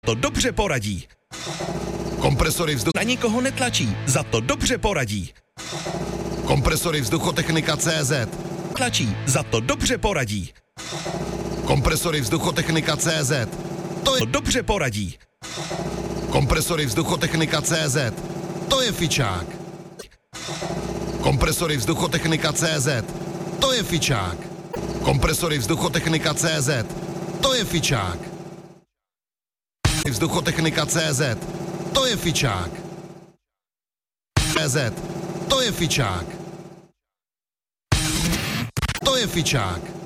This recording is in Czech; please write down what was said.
To dobře poradí. Kompresory vzduchu. Na nikoho netlačí, za to dobře poradí. Kompresory vzduchotechnika CZ. Tlačí, za to dobře poradí. Kompresory vzduchotechnika CZ. To dobře poradí. Kompresory vzduchotechnika CZ. To je fičák. Kompresory vzduchotechnika CZ. To je fičák. Kompresory vzduchotechnika CZ. To je fičák. Vzduchotechnika CZ. To je fičák. CZ. To je fičák. To je fičák.